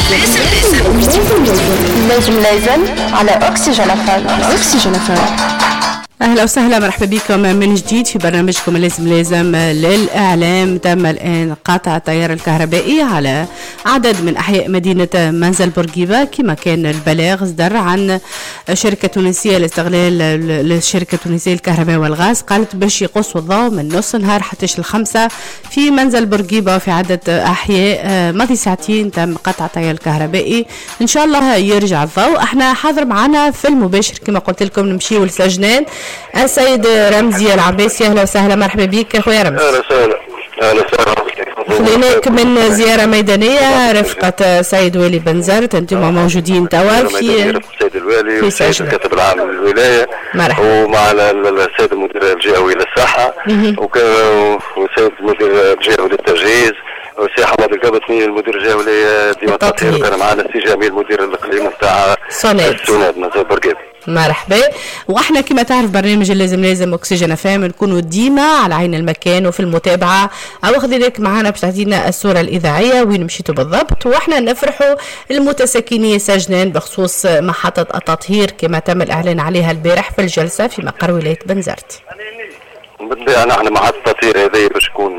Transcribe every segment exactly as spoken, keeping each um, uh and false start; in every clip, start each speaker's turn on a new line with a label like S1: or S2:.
S1: لازم لازم على أكسجين إف إم. أكسجين إف إم.
S2: أهلا وسهلا، مرحبا بكم من جديد في برنامجكم لازم لازم للإعلام. تم الآن قطع التيار الكهربائي على عدد من أحياء مدينة منزل بورقيبة كما كان البلاغ صدر عن شركة تونسية لاستغلال الشركة التونسية للكهرباء والغاز، قالت باش يقصوا الضوء من نص نهار حتى الخمسة في منزل بورقيبة في عدد أحياء. ماضي ساعتين تم قطع التيار الكهربائي، إن شاء الله يرجع الضوء. احنا حاضر معنا في المباشر كما قلت لكم نمشيو لسجنان السيد رمزي العباسي. اهلا وسهلا، مرحبا بك اخويا رمزي.
S3: اهلا وسهلا. اهلا وسهلا.
S2: خليناك من زياره ميدانيه رفقه سيد والي بنزرت، انتم موجودين توا في
S3: السيد الوالي والسيد الكاتب العام للولايه ومع السيد المدير الجهوي للصحه والسيد المدير الجهوي للتجهيز والسي حماد القبطني المدير الجهوي لديوان التطهير، وكان معنا السي جميل مدير الاقليم نتاع السوناد منزل بورقيبه.
S2: مرحبا. واحنا كما تعرف برنامج اللازم لازم اكسجين اف ام نكونوا ديما على عين المكان وفي المتابعه، او خذيناك معنا باش تعطينا الصوره الاذاعيه وين مشيتوا بالضبط. واحنا نفرحوا المتساكني سجنان بخصوص محطه التطهير كما تم الاعلان عليها البارح في الجلسه في مقر ولايه بنزرت.
S3: بالله نحن محطه التطهير هذه باش تكون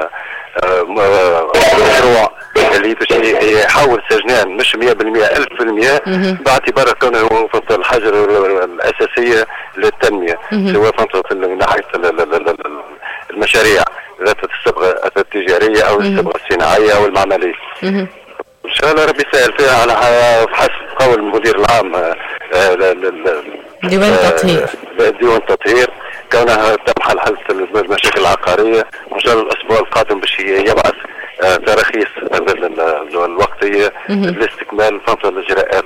S3: مشروع اللي باش يحول سجنان مش مية بالمية ألف بالمية باعتبار كونه هو الحجر الأساسية للتنمية، سواء من ناحية المشاريع ذات الصبغة التجارية أو الصبغة الصناعية أو المعملية. إن شاء الله ربي يسهل فيها على حسب قول المدير العام
S2: ديوان التطهير
S3: ديوان التطهير كونها تمحل حل المشاكل العقارية. وإن شاء الله الأسبوع القادم باش يبعث تراخيص الوقتية لاستكمال فترة الإجراءات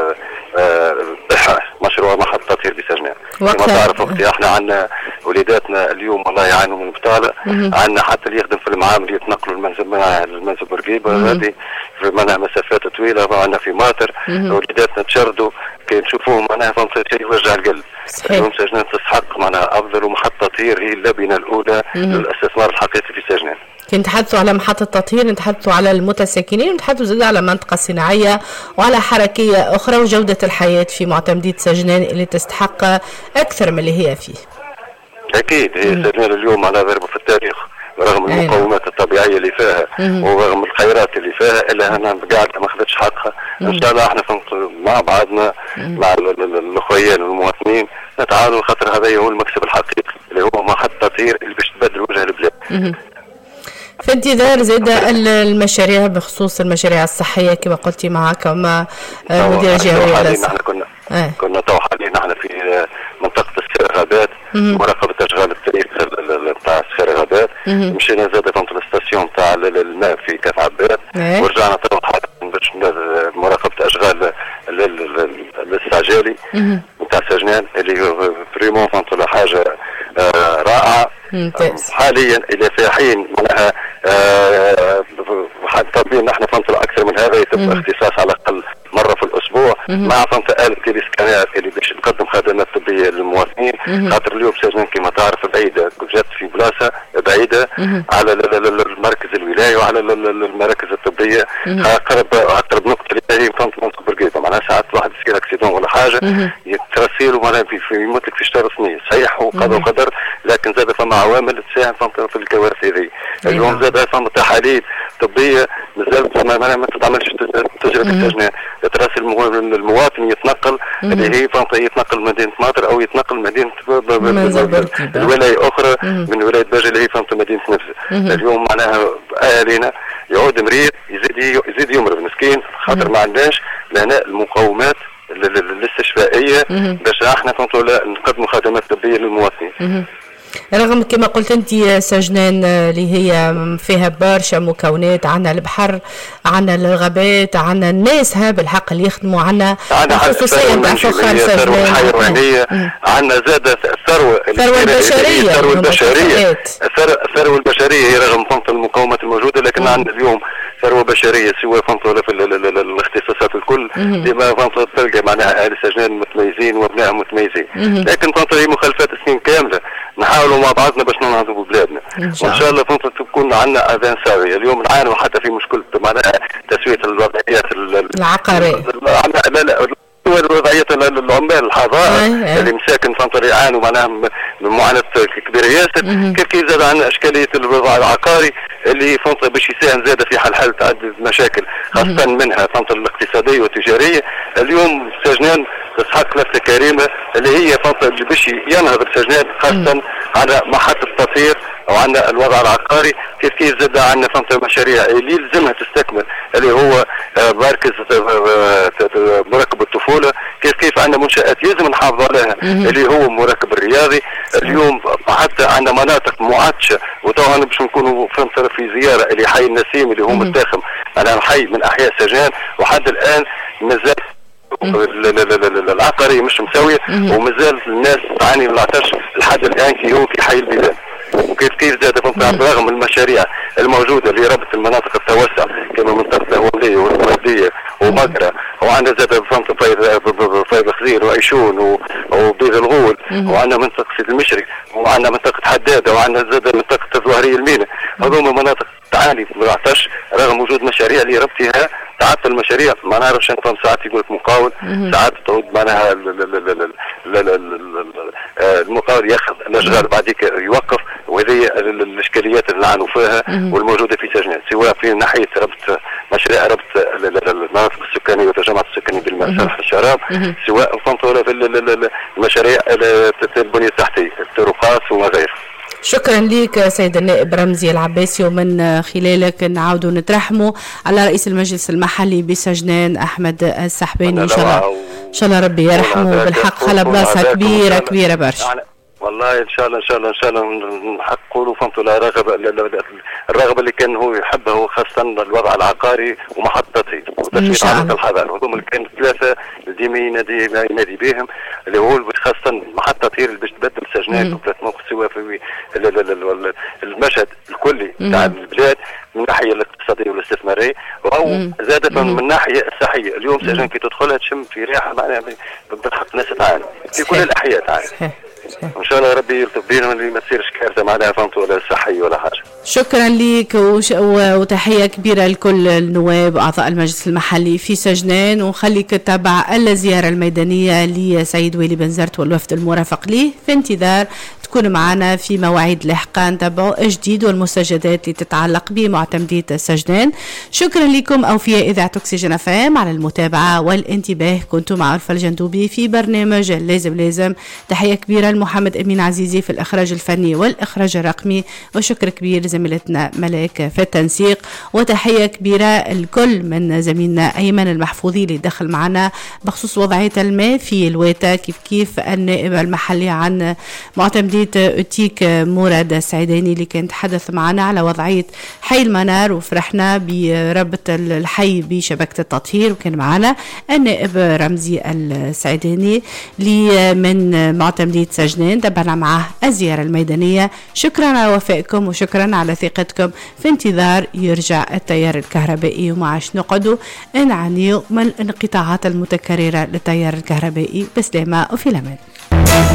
S3: مشروع محطة التطهير بسجنان. كما تعرف أختي احنا عندنا وليداتنا اليوم الله يعينهم من البطالة، عندنا حتى اللي يخدم في المعامل يتنقلوا المنزل منها المنزل بورقيبة هذه في منها مسافات طويلة، وعندنا في ماطر وليداتنا تشردوا كي نشوفوهم معناها فهمت شيء يوجع القلب. اليوم سجنان تستحق معناها أفضل ومحطة تطهير هي اللبنة الأولى للاستثمار الحقيقي في سجنان.
S2: كنت تحدثوا على محطة تطهير، نتحدثوا على المتساكنين، ونتحدثوا زاد على منطقة صناعية وعلى حركية أخرى وجودة الحياة في معتمدية سجنان اللي تستحق أكثر من اللي هي فيه.
S3: أكيد هي سجنان اليوم على ضربة في التاريخ رغم المقومات الطبيعية اللي فيها ورغم الخيرات اللي فيها، إلا أنها قاعدة ما أخذتش حقها. إن شاء الله احنا مع بعضنا مع الأخويان والمواطنين نتعاونوا، خاطر هذا هو المكسب الحقيقي اللي هو محطة تطهير اللي باش تبدل وجه البلاد.
S2: في انتظار زاد المشاريع بخصوص المشاريع الصحية كما قلتي معك مع مدير الجهوي على
S3: نحن كنا آه. كنا تو حاليا نحن في منطقة السير غابات مراقبة أشغال الطريق نتاع السير غابات، مشينا زاد فهمت الاستاسيون نتاع الماء في كاف عباد آه. ورجعنا تو حاليا باش مراقبة أشغال الاستعجالي نتاع سجنان اللي فريمون فهمت حاجة آه رائعة. ممتاز. حاليا الى في حين معناها طالبين نحن فهمت اكثر من هذا يتم اختصاص على الاقل مره في الاسبوع مع فهمت آلة تيلي سكانات اللي باش تقدم خدمات طبيه للمواطنين، خاطر اليوم سجنان كما تعرف بعيده جات في بلاصه بعيده على المركز الولايه وعلى المراكز الطبيه، قرب اقرب نقطه اللي هي فهمت منطقه بورقيبه. معناها ساعات واحد يصير اكسيدون ولا حاجه يترسل ومعناها في يموت لك في شهر سنين صحيح وقدر وقدر، لكن زاد فما عوامل تساهم في الكوارث هذه. اليوم زاد فما تحاليل طبيه مازالت ما تتعملش تجربه السجنان، تراسل المواطن يتنقل اللي هي فهمت يتنقل مدينه ماطر او يتنقل مدينه الولايه اخرى من ولايه باجي اللي هي فهمت مدينه نفسها. اليوم معناها اهالينا يعود مريض يزيد يزيد يمرض مسكين، خاطر ما عندناش لهنا المقومات الاستشفائيه باش احنا فهمت نقدموا خدمات طبيه للمواطنين.
S2: رغم كما قلت انت سجنان اللي هي فيها برشا مكونات، عنا البحر عنا الغابات عنا الناس ها بالحق اللي يخدموا، عنا
S3: خصوصيا تاع فخر الثروه الحيوانيه، عنا زاد الثروه
S2: الثروه البشريه
S3: الثروه البشريه الثروه البشريه هي رغم فهمت المقومات الموجوده، لكن عندنا اليوم ثروه بشريه سواء فهمت ولا في الاختصاصات الكل ديما فهمت تلقى معناها اهل السجنان متميزين وابنائهم متميزين، لكن فهمت هي مخالفات سنين كامله نحاولوا مع بعضنا باش ننهضوا ببلادنا وان شاء الله فهمت تكون عندنا اذان ساويه. اليوم نعانوا حتى في مشكله معناها تسويه الوضعيات
S2: العقاري.
S3: لا لا وضعية العمال الحضارة اللي مساكن فانتر يعانوا معناها من معاناة كبيرة ياسر. كيف كيف زاد عن اشكالية الوضع العقاري اللي فانتر باش يساهم زاد في حل حل تعدد مشاكل خاصة منها فانتر الاقتصادية والتجارية. اليوم سجنان تسحق لفتة كريمة اللي هي فانتر اللي باش ينهض بسجنان خاصة على محطة تطهير وعندنا الوضع العقاري. كيف كيف زاد عندنا فهمت مشاريع اللي يلزمها تستكمل اللي هو مركز مراقب الطفوله. كيف كيف عندنا منشات يلزم نحافظ عليها اللي هو مراقب الرياضي. اليوم حتى عندنا مناطق معطشه وتوها باش نكونوا فهمت في زياره اللي حي النسيم اللي هو متاخم على حي من احياء سجان وحد الان مازال العقاري مش مساويه ومازال الناس تعاني من العطش لحد الان كي هو في حي البلاد. وكيف كيف زاد فهمت رغم المشاريع الموجوده اللي ربط المناطق التوسع كما منطقه الهوليه والمرديه ومقرة وعندنا زاد فهمت فايض الخزير وعيشون وبيض الغول وعندنا منطقه سيد المشري وعندنا منطقه حداده وعندنا زاد منطقه الظهريه المينا. هذوما مناطق تعاني من العطش رغم وجود مشاريع اللي ربطها تعطل المشاريع. ما نعرفش نفهم ساعات يقول لك مقاول ساعات تعود معناها المقاول ياخذ الاشغال بعديك يوقف. وهذه الاشكاليات اللي نعانوا فيها والموجوده في سجنات سواء في ناحيه ربط مشاريع ربط المناطق السكانيه والتجمعات السكانيه بالماء شرح الشراب سواء فهمتوا في المشاريع البنيه التحتيه الطرقات وما غيره.
S2: شكرا لك سيد النائب رمزي العباسي ومن خلالك نعاودوا نترحموا على رئيس المجلس المحلي بسجنان احمد السحباني. ان شاء الله ان شاء الله ربي يرحمه بالحق خلى بلاصه كبيره كبيره برشا.
S3: والله ان شاء الله ان شاء الله ان شاء الله نحققوا له فهمتوا الرغبه الرغبه اللي كان هو يحبها هو خاصه الوضع العقاري ومحطته وتشويق علاقه الحضاره. هذوما اللي كانوا ثلاثه اللي ديما ينادي ينادي بهم اللي هو خاصه محطه تطهير اللي باش تبدل سجنات وثلاث موقف سواء في المشهد الكلي تاع البلاد من الناحيه الاقتصاديه والاستثماريه او زاد من الناحيه الصحيه. اليوم سجن كي تدخلها تشم في ريحه معناها بالحق الناس تعاني في كل الاحياء تعاني. ان شاء الله ربي يلطف بينا اللي ما تصيرش كارثه معناها فهمتوا ولا صحيه ولا حاجه.
S2: شكرا لك وش... وتحيه كبيره لكل النواب واعضاء المجلس المحلي في سجنان وخليك تتابع الزياره الميدانيه لسيد ويلي بنزرت والوفد المرافق له في انتظار تكون معنا في مواعيد لاحقه نتابعوا الجديد والمستجدات اللي تتعلق بمعتمديه سجنان. شكرا لكم اوفياء اذاعه اوكسجين اف ام على المتابعه والانتباه. كنت مع عرفة الجندوبي في برنامج لازم لازم. تحيه كبيره لمحمد امين عزيزي في الاخراج الفني والاخراج الرقمي وشكر كبير لزميلتنا ملاك في التنسيق وتحيه كبيره الكل من زميلنا ايمن المحفوظي اللي دخل معنا بخصوص وضعيه الماء في الواتا. كيف كيف النائب المحلي عن معتمديه أوتيك مراد السعيداني اللي كان تحدث معنا على وضعية حي المنار وفرحنا بربط الحي بشبكة التطهير. وكان معنا النائب رمزي السعيداني اللي من معتمدية سجنان تابعنا معه الزيارة الميدانية. شكرا على وفائكم وشكرا على ثقتكم في انتظار يرجع التيار الكهربائي وما عادش نقعدوا نعانيوا من الانقطاعات المتكررة للتيار الكهربائي. بسلامة وفي الأمان.